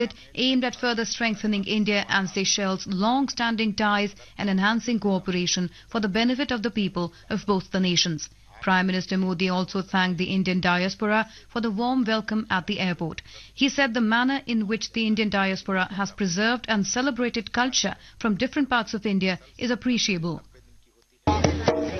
aimed at further strengthening India and Seychelles' long-standing ties and enhancing cooperation for the benefit of the people of both the nations. Prime Minister Modi also thanked the Indian diaspora for the warm welcome at the airport. He said the manner in which the Indian diaspora has preserved and celebrated culture from different parts of India is appreciable.